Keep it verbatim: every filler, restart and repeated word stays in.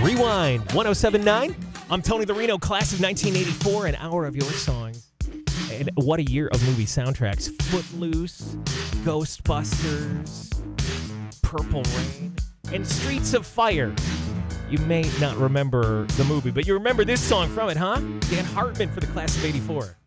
Rewind one oh seven point nine. I'm Tony the Reno, class of nineteen eighty-four, an hour of your songs. And what a year of movie soundtracks. Footloose, Ghostbusters, Purple Rain, and Streets of Fire. You may not remember the movie, but you remember this song from it, huh? Dan Hartman for the class of eighty-four.